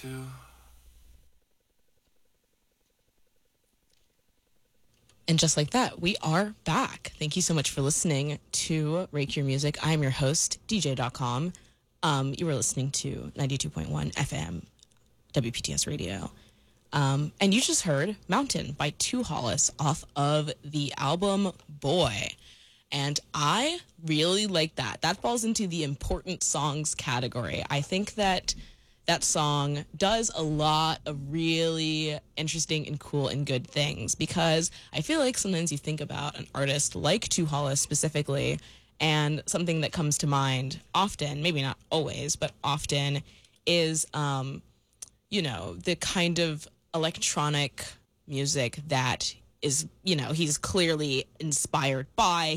And just like that, we are back. Thank you so much for listening to Rake Your Music. I'm your host, DJ.com. You were listening to 92.1 FM, WPTS Radio. And you just heard Mountain by Two Hollis off of the album Boy. And I really like that. That falls into the important songs category. I think that that song does a lot of really interesting and cool and good things, because I feel like sometimes you think about an artist like Two Hollis specifically, and something that comes to mind often, maybe not always, but often, is, the kind of electronic music that is, he's clearly inspired by.